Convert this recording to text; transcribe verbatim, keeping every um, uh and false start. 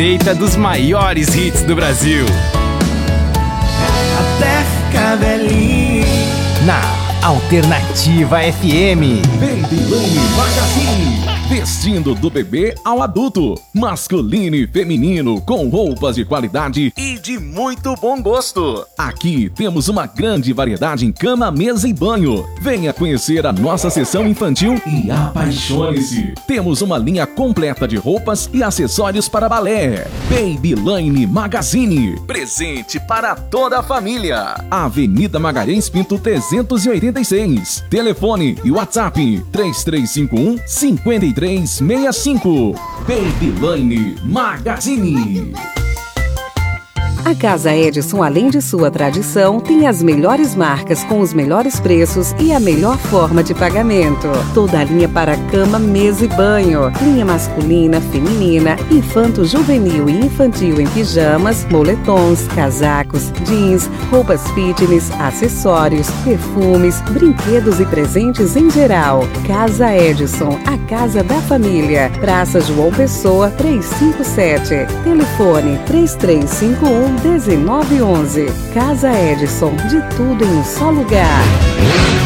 Eita, dos maiores hits do Brasil. Até ficar velhinho. Na Alternativa F M. Babyline Magazine. Vestindo do bebê ao adulto, masculino e feminino, com roupas de qualidade e de muito bom gosto. Aqui temos uma grande variedade em cama, mesa e banho. Venha conhecer a nossa seção infantil e apaixone-se. Temos uma linha completa de roupas e acessórios para balé. Babyline Magazine, presente para toda a família. Avenida Magalhães Pinto trezentos e oitenta e seis. Telefone e WhatsApp três três cinco um, cinco três seis cinco. Babyline Magazine. A Casa Edison, além de sua tradição, tem as melhores marcas com os melhores preços e a melhor forma de pagamento. Toda a linha para cama, mesa e banho. Linha masculina, feminina, infanto-juvenil e infantil em pijamas, moletons, casacos, jeans, roupas fitness, acessórios, perfumes, brinquedos e presentes em geral. Casa Edison, a casa da família. Praça João Pessoa, trezentos e cinquenta e sete. Telefone três três cinco um, um nove um um. Casa Edison, de tudo em um só lugar.